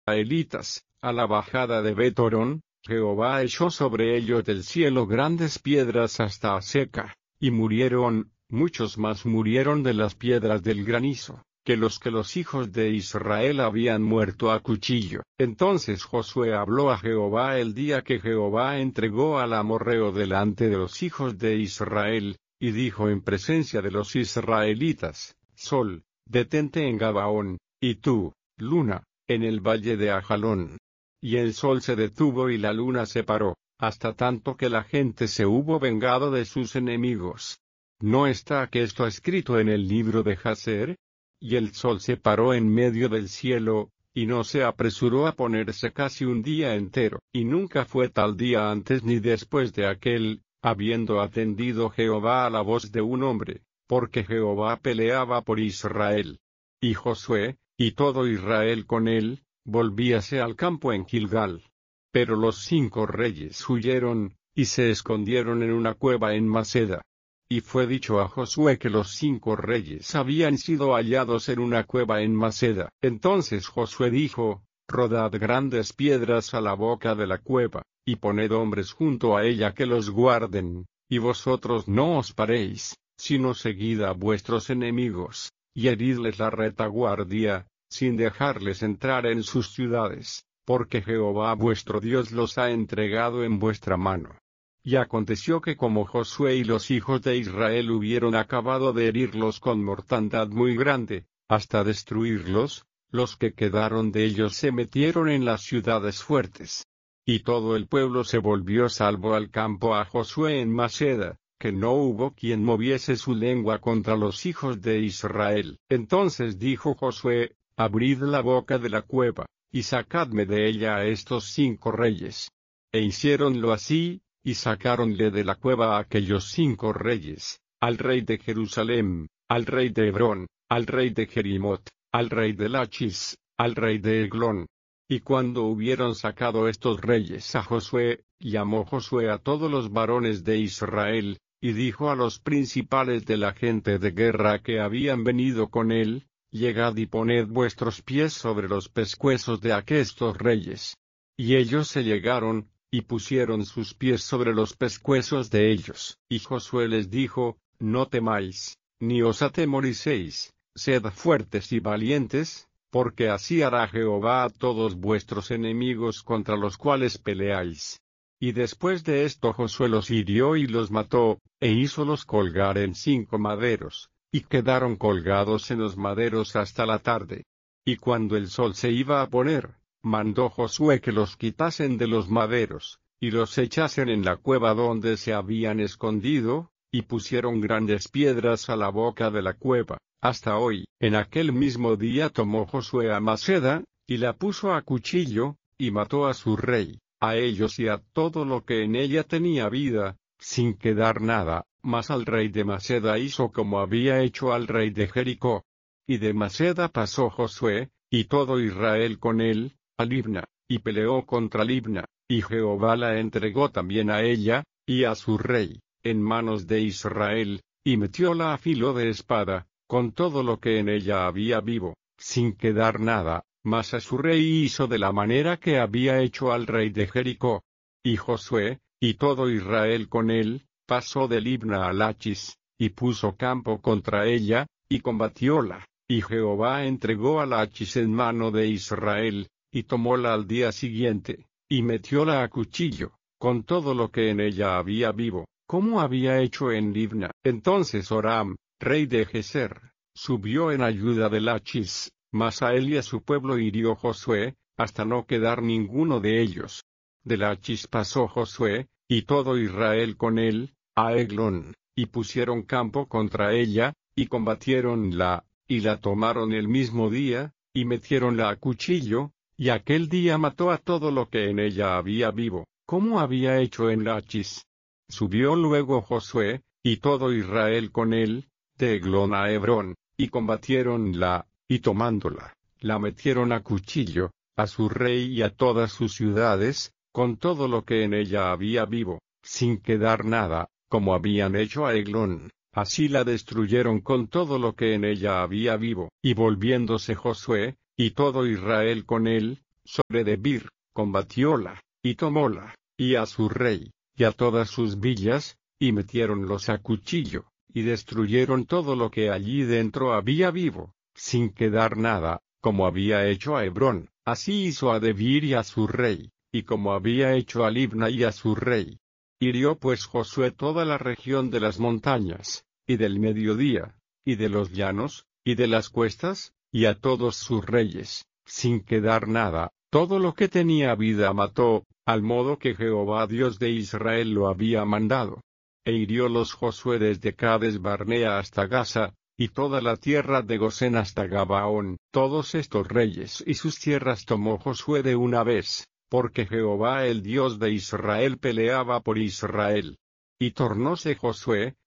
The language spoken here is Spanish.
israelitas, a la bajada de Bet-Horón, Jehová echó sobre ellos del cielo grandes piedras hasta Azeca, y murieron, muchos más murieron de las piedras del granizo, que los hijos de Israel habían muerto a cuchillo. Entonces Josué habló a Jehová el día que Jehová entregó al amorreo delante de los hijos de Israel, y dijo en presencia de los israelitas: Sol, detente en Gabaón, y tú, luna, en el valle de Ajalón. Y el sol se detuvo y la luna se paró, hasta tanto que la gente se hubo vengado de sus enemigos. ¿No está esto escrito en el libro de Jaser? Y el sol se paró en medio del cielo, y no se apresuró a ponerse casi un día entero, y nunca fue tal día antes ni después de aquel, habiendo atendido Jehová a la voz de un hombre, porque Jehová peleaba por Israel. Y Josué, y todo Israel con él, volvíase al campo en Gilgal. Pero los 5 reyes huyeron, y se escondieron en una cueva en Maceda. Y fue dicho a Josué que los 5 reyes habían sido hallados en una cueva en Maceda. Entonces Josué dijo: Rodad grandes piedras a la boca de la cueva, y poned hombres junto a ella que los guarden, y vosotros no os paréis, sino seguid a vuestros enemigos, y heridles la retaguardia, sin dejarles entrar en sus ciudades, porque Jehová vuestro Dios los ha entregado en vuestra mano. Y aconteció que como Josué y los hijos de Israel hubieron acabado de herirlos con mortandad muy grande, hasta destruirlos, los que quedaron de ellos se metieron en las ciudades fuertes. Y todo el pueblo se volvió salvo al campo a Josué en Maceda, que no hubo quien moviese su lengua contra los hijos de Israel. Entonces dijo Josué: Abrid la boca de la cueva, y sacadme de ella a estos 5 reyes. E hiciéronlo así, y sacáronle de la cueva a aquellos 5 reyes, al rey de Jerusalem, al rey de Hebrón, al rey de Jerimot, al rey de Lachis, al rey de Eglón. Y cuando hubieron sacado estos reyes a Josué, llamó Josué a todos los varones de Israel, y dijo a los principales de la gente de guerra que habían venido con él: Llegad y poned vuestros pies sobre los pescuezos de aquestos reyes. Y ellos se llegaron, y pusieron sus pies sobre los pescuezos de ellos. Y Josué les dijo: No temáis, ni os atemoricéis, sed fuertes y valientes, porque así hará Jehová a todos vuestros enemigos contra los cuales peleáis. Y después de esto Josué los hirió y los mató, e hízolos colgar en 5 maderos. Y quedaron colgados en los maderos hasta la tarde. Y cuando el sol se iba a poner, mandó Josué que los quitasen de los maderos, y los echasen en la cueva donde se habían escondido, y pusieron grandes piedras a la boca de la cueva, hasta hoy. En aquel mismo día tomó Josué a Maceda, y la puso a cuchillo, y mató a su rey, a ellos y a todo lo que en ella tenía vida, sin quedar nada. Mas al rey de Maceda hizo como había hecho al rey de Jericó. Y de Maceda pasó Josué, y todo Israel con él, a Libna, y peleó contra Libna, y Jehová la entregó también a ella, y a su rey, en manos de Israel, y metióla a filo de espada, con todo lo que en ella había vivo, sin quedar nada, mas a su rey hizo de la manera que había hecho al rey de Jericó. Y Josué, y todo Israel con él, pasó de Libna a Lachis, y puso campo contra ella, y combatióla, y Jehová entregó a Lachis en mano de Israel, y tomóla al día siguiente, y metióla a cuchillo, con todo lo que en ella había vivo, como había hecho en Libna. Entonces Horam, rey de Geser, subió en ayuda de Lachis, mas a él y a su pueblo hirió Josué, hasta no quedar ninguno de ellos. De Lachis pasó Josué, y todo Israel con él, a Eglón, y pusieron campo contra ella, y combatiéronla, y la tomaron el mismo día, y metiéronla a cuchillo, y aquel día mató a todo lo que en ella había vivo, como había hecho en Lachis. Subió luego Josué, y todo Israel con él, de Eglón a Hebrón, y combatiéronla, y tomándola, la metieron a cuchillo, a su rey y a todas sus ciudades, con todo lo que en ella había vivo, sin quedar nada, como habían hecho a Eglón. Así la destruyeron con todo lo que en ella había vivo. Y volviéndose Josué, y todo Israel con él, sobre Debir, combatióla, y tomóla, y a su rey, y a todas sus villas, y metiéronlos a cuchillo, y destruyeron todo lo que allí dentro había vivo, sin quedar nada, como había hecho a Hebrón, así hizo a Debir y a su rey, y como había hecho a Libna y a su rey. Hirió pues Josué toda la región de las montañas, y del mediodía, y de los llanos, y de las cuestas, y a todos sus reyes, sin quedar nada, todo lo que tenía vida mató, al modo que Jehová Dios de Israel lo había mandado. E hiriólos Josué desde Cades Barnea hasta Gaza, y toda la tierra de Gosén hasta Gabaón. Todos estos reyes y sus tierras tomó Josué de una vez, porque Jehová el Dios de Israel peleaba por Israel. Y tornóse Josué,